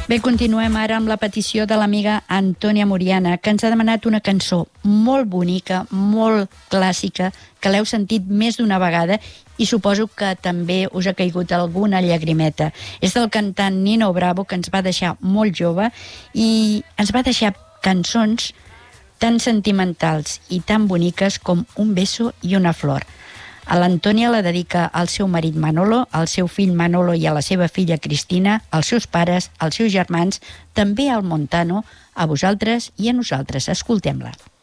Bé, continuem ara amb la petició de l'amiga Antònia Moriana, que ens ha demanat una cançó molt bonica, molt clàssica, que l'heu sentit més d'una vegada i suposo que també us ha caigut alguna llagrimeta. És del cantant Nino Bravo, que ens va deixar molt jove i ens va deixar cançons tan sentimentals i tan boniques com Un beso i una flor. A l'Antònia la dedica al seu marit Manolo, al seu fill Manolo i a la seva filla Cristina, als seus pares, als seus germans, també al Montano, a vosaltres i a nosaltres. Escoltem-la.